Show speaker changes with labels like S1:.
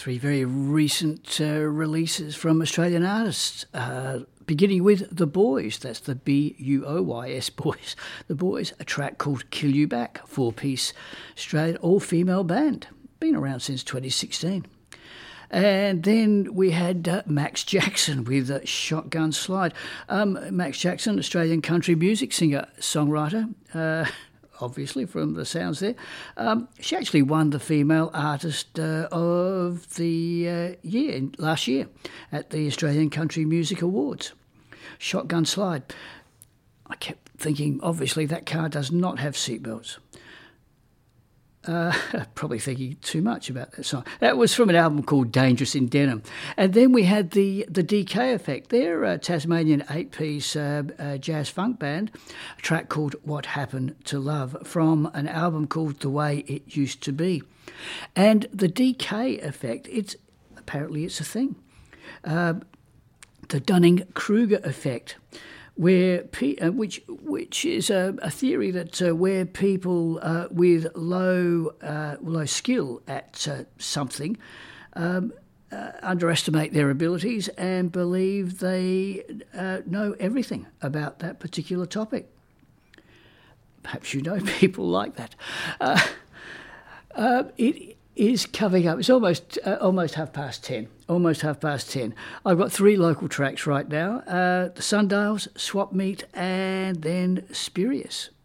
S1: Three very recent releases from Australian artists, beginning with The Boys. That's the B-U-O-Y-S Boys. The Boys, a track called Kill You Back, four-piece Australian all-female band. Been around since 2016. And then we had Max Jackson with Shotgun Slide. Max Jackson, Australian country music singer, songwriter, obviously from the sounds there. She actually won the Female Artist of the year last year at the Australian Country Music Awards. Shotgun Slide. I kept thinking, obviously, that car does not have seatbelts. Probably thinking too much about that song. That was from an album called Dangerous in Denim. And then we had the DK Effect. They're a Tasmanian 8-piece jazz funk band, a track called What Happened to Love from an album called The Way It Used to Be. And the DK Effect, apparently it's a thing. The Dunning-Kruger Effect, where which is a theory that where people with low skill at something underestimate their abilities and believe they know everything about that particular topic. Perhaps you know people like that. It is coming up. It's almost 10:30. Almost 10:30. I've got three local tracks right now. The Sundials, Swap Meet, and then Spurious.